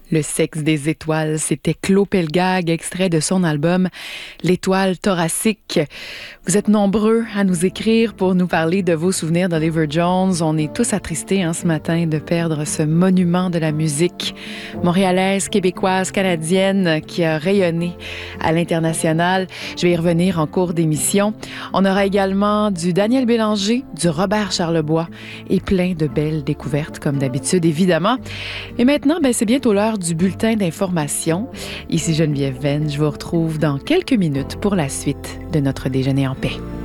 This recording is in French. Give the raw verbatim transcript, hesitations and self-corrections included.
Le sexe des étoiles, c'était Claude Pelgag, extrait de son album L'étoile thoracique. Vous êtes nombreux à nous écrire pour nous parler de vos souvenirs d'Oliver Jones. On est tous attristés hein, ce matin de perdre ce monument de la musique montréalaise, québécoise, canadienne qui a rayonné à l'international. Je vais y revenir en cours d'émission. On aura également du Daniel Bélanger, du Robert Charlebois et plein de belles découvertes comme d'habitude, évidemment. Et maintenant, ben, c'est bientôt l'heure du bulletin d'information. Ici Geneviève Venn, je vous retrouve dans quelques minutes pour la suite de notre déjeuner en paix.